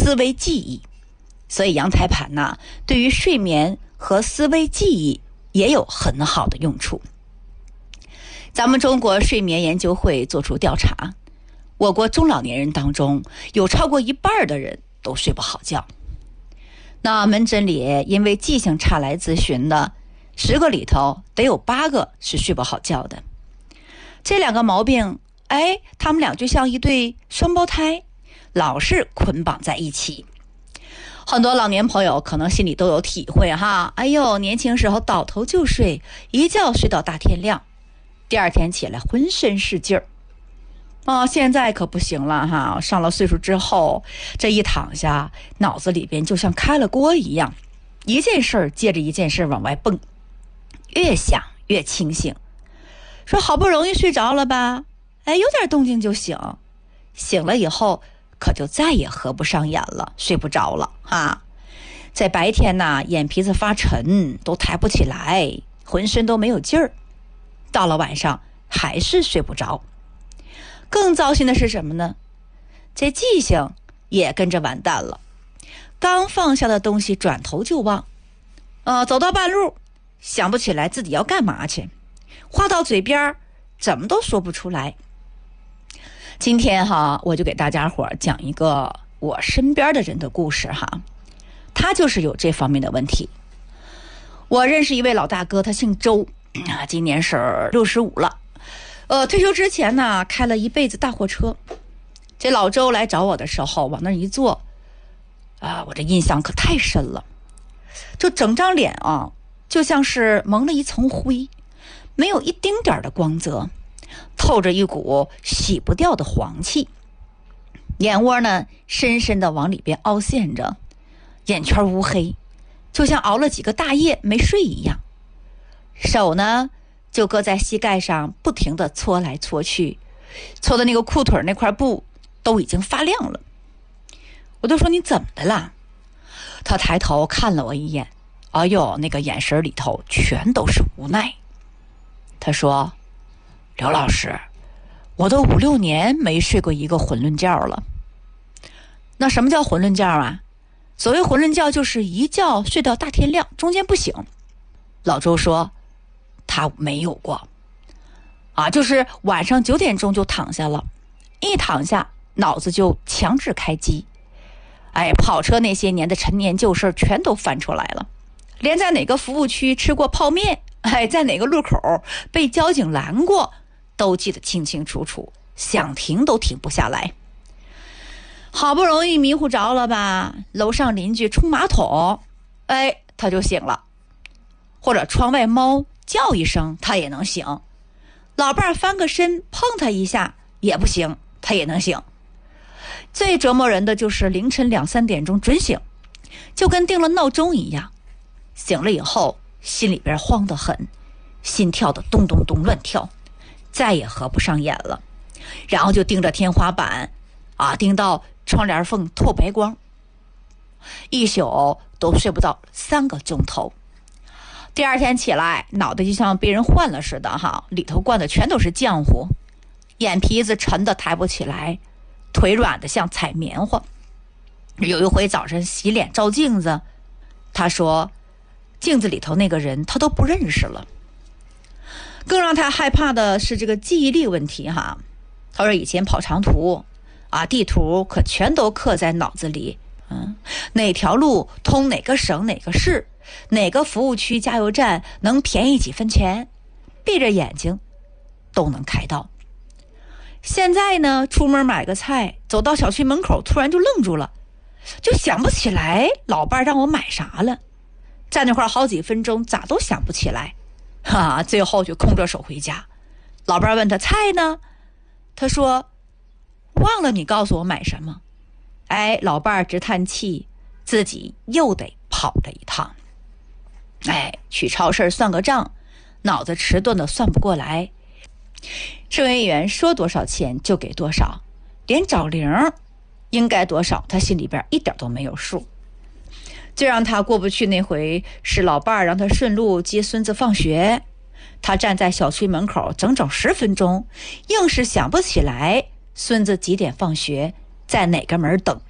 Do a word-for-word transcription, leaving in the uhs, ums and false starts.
思维记忆。所以羊胎盘呢，对于睡眠和思维记忆也有很好的用处。咱们中国睡眠研究会做出调查，我国中老年人当中有超过一半的人都睡不好觉。那门诊里因为记性差来咨询的十个里头得有八个是睡不好觉的。这两个毛病，哎，他们俩就像一对双胞胎，老是捆绑在一起。很多老年朋友可能心里都有体会哈，哎呦，年轻时候倒头就睡，一觉睡到大天亮，第二天起来浑身是劲儿。啊，现在可不行了哈，上了岁数之后，这一躺下，脑子里边就像开了锅一样，一件事儿接着一件事儿往外蹦，越想越清醒。说好不容易睡着了吧，哎，有点动静就醒，醒了以后可就再也合不上眼了，睡不着了啊。在白天呢，眼皮子发沉，都抬不起来，浑身都没有劲儿。到了晚上还是睡不着。更糟心的是什么呢？这记性也跟着完蛋了。刚放下的东西转头就忘，呃，走到半路想不起来自己要干嘛去，话到嘴边怎么都说不出来。今天哈，我就给大家伙讲一个我身边的人的故事哈，他就是有这方面的问题。我认识一位老大哥，他姓周，今年是六十五了。呃，退休之前呢，开了一辈子大货车。这老周来找我的时候，往那一坐，啊，我这印象可太深了。就整张脸啊，就像是蒙了一层灰，没有一丁点的光泽，透着一股洗不掉的黄气。眼窝呢，深深的往里边凹陷着，眼圈乌黑，就像熬了几个大夜没睡一样。手呢，就搁在膝盖上不停地搓来搓去，搓的那个裤腿那块布都已经发亮了。我就说你怎么的啦？他抬头看了我一眼，哎呦，那个眼神里头全都是无奈。他说，刘老师，我都五六年没睡过一个囫囵觉了。那什么叫囫囵觉啊？所谓囫囵觉就是一觉睡到大天亮，中间不醒。老周说他没有过啊，就是晚上九点钟就躺下了，一躺下脑子就强制开机，哎，跑车那些年的陈年旧事全都翻出来了，连在哪个服务区吃过泡面，哎，在哪个路口被交警拦过都记得清清楚楚，想停都停不下来。好不容易迷糊着了吧，楼上邻居冲马桶，哎，他就醒了，或者窗外猫叫一声他也能醒，老伴翻个身碰他一下也不行，他也能醒。最折磨人的就是凌晨两三点钟准醒，就跟定了闹钟一样，醒了以后心里边慌得很，心跳的咚咚咚乱跳，再也合不上眼了，然后就盯着天花板啊，盯到窗帘缝透白光，一宿都睡不到三个钟头。第二天起来，脑袋就像被人换了似的哈，里头灌的全都是浆糊，眼皮子沉的抬不起来，腿软的像踩棉花。有一回早晨洗脸照镜子，他说镜子里头那个人他都不认识了。更让他害怕的是这个记忆力问题哈。他说以前跑长途啊，地图可全都刻在脑子里，嗯，哪条路通哪个省哪个市，哪个服务区加油站能便宜几分钱，闭着眼睛都能开到。现在呢，出门买个菜，走到小区门口突然就愣住了，就想不起来老伴让我买啥了，站那块好几分钟咋都想不起来，哈，最后就空着手回家。老伴问他菜呢，他说忘了你告诉我买什么。哎，老伴直叹气，自己又得跑这一趟。哎，去超市算个账，脑子迟钝的算不过来，收银员说多少钱就给多少，连找零应该多少他心里边一点都没有数。最让他过不去那回是老伴让他顺路接孙子放学，他站在小区门口整整十分钟，硬是想不起来孙子几点放学，在哪个门等。